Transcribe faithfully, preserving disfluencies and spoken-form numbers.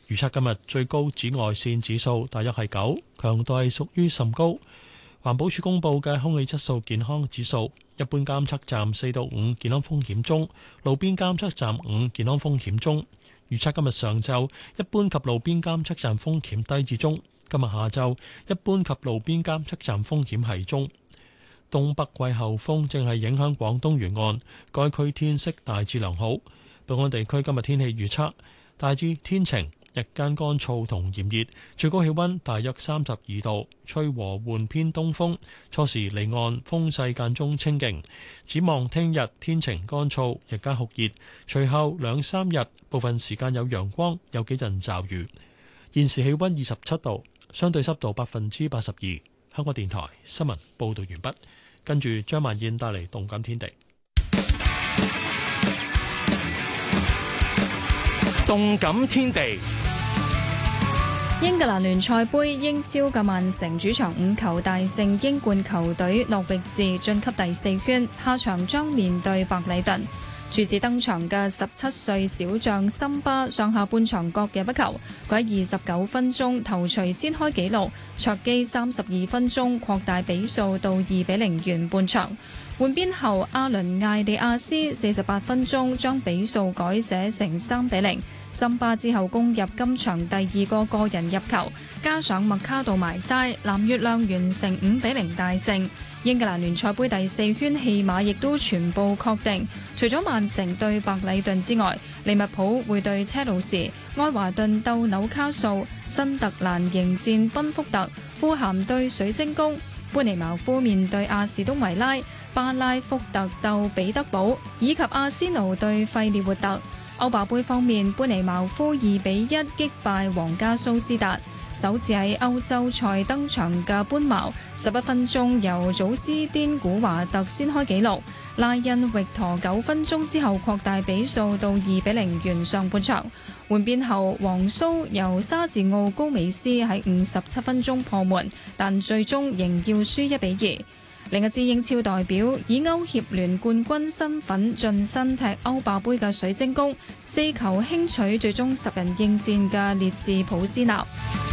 預測今日最高紫外線指數大約係九，強度係屬於甚高。環保署公布嘅空氣質素健康指數，一般監測站四到五，健康風險中；路邊監測站五，健康風險中。預測今日上晝一般及路邊監測站風險低至中，今日下晝一般及路邊監測站風險係中。東北季候風正係影響廣東沿岸，該區天色大致良好。本港地區今日天氣預測大致天晴，日間乾燥同炎熱，最高氣溫大約三十二度，吹和緩偏東風，初時離岸風勢間中清勁。展望聽日天晴乾燥，日間酷熱，隨後兩三日部分時間有陽光，有幾陣驟雨。現時氣溫二十七度，相對濕度百分之八十二。香港電台新聞報道完畢。跟住張萬燕帶嚟動感天地。 動感天地， 英格蘭聯賽盃英超嘅曼城主場五球大勝英冠球隊諾域治，晉級第四圈，下場將面對白禮頓。柱子登場嘅十七歲小將森巴上下半場各入一球，佢喺二十九分鐘頭槌先開紀錄，卓基三十二分鐘擴大比數到二比零完半場。換邊後，阿倫艾利亞斯四十八分鐘將比數改寫成三比零。森巴之後攻入今場第二個個人入球，加上麥卡度埋齋，藍月亮完成五比零大勝。英格蘭聯賽盃第四圈戲碼亦都全部確定，除咗曼城對白禮頓之外，利物浦會對車路士，愛華頓鬥紐卡素，新特蘭迎戰賓福特，富咸對水晶宮，般尼茅夫面對阿士東維拉，巴拉福特鬥彼得堡，以及阿仙奴對費列活特。歐霸盃方面，般尼茅夫二比一擊敗皇家蘇斯達。首次喺歐洲賽登場嘅般茅，十一分鐘由祖斯甸古華特先開紀錄，拉因域陀九分鐘之後擴大比數到二比零完上半場。換邊後，皇蘇由沙治奧高美斯喺五十七分鐘破門，但最終仍要輸一比二。另一支英超代表以歐協聯冠軍身份晉身踢歐霸盃嘅水晶宮，四球輕取最終十人應戰嘅列治普斯納。